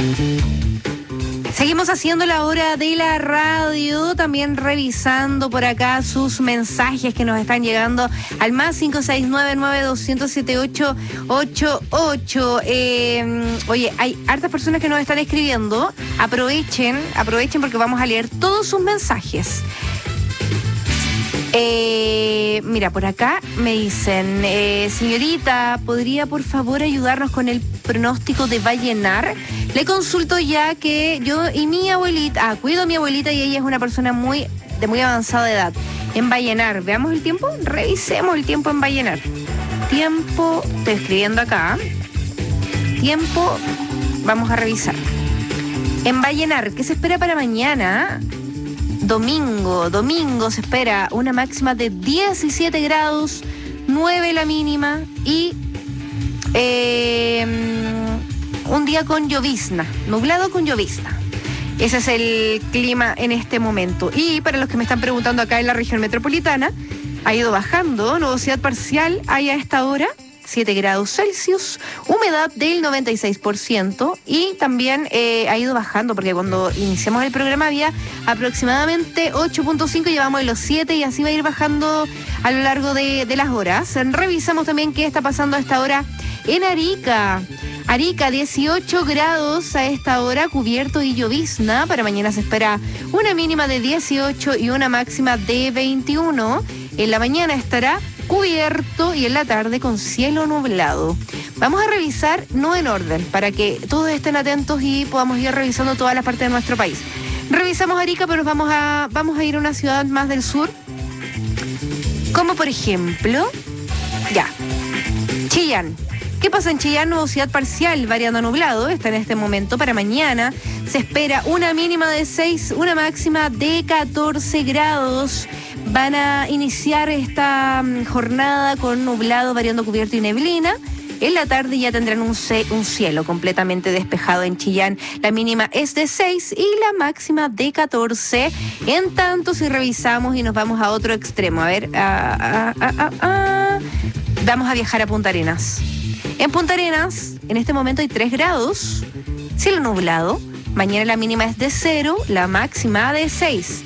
Seguimos haciendo la hora de la radio, también revisando por acá sus mensajes que nos están llegando al más 569-9207-888. Oye, hay hartas personas que nos están escribiendo. Aprovechen porque vamos a leer todos sus mensajes. Mira, por acá me dicen, señorita, ¿podría por favor ayudarnos con el pronóstico de Vallenar? Le consulto ya que yo y mi abuelita, cuido a mi abuelita y ella es una persona de muy avanzada edad. En Vallenar, veamos el tiempo, revisemos el tiempo en Vallenar. Tiempo, estoy escribiendo acá. Tiempo, vamos a revisar. En Vallenar, ¿qué se espera para mañana? Domingo se espera una máxima de 17 grados, 9 la mínima y un día con llovizna, nublado con llovizna. Ese es el clima en este momento. Y para los que me están preguntando acá en la región metropolitana, ha ido bajando, nubosidad parcial hay a esta hora, 7 grados Celsius, humedad del 96% y también ha ido bajando porque cuando iniciamos el programa había aproximadamente 8.5, llevamos en los 7 y así va a ir bajando a lo largo de las horas. Revisamos también qué está pasando a esta hora en Arica. Arica, 18 grados a esta hora, cubierto y llovizna. Para mañana se espera una mínima de 18 y una máxima de 21. En la mañana estará cubierto y en la tarde con cielo nublado. Vamos a revisar, no en orden, para que todos estén atentos y podamos ir revisando todas las partes de nuestro país. Revisamos Arica, pero vamos a ir a una ciudad más del sur, como por ejemplo, Chillán. ¿Qué pasa en Chillán? Nubosidad parcial, variando a nublado, está en este momento. Para mañana se espera una mínima de 6, una máxima de 14 grados. Van a iniciar esta jornada con nublado, variando cubierto y neblina. En la tarde ya tendrán un cielo completamente despejado en Chillán. La mínima es de 6 y la máxima de 14. En tanto, si revisamos y nos vamos a otro extremo, a ver, vamos a viajar a Punta Arenas. En Punta Arenas, en este momento hay 3 grados, cielo nublado. Mañana la mínima es de 0, la máxima de 6.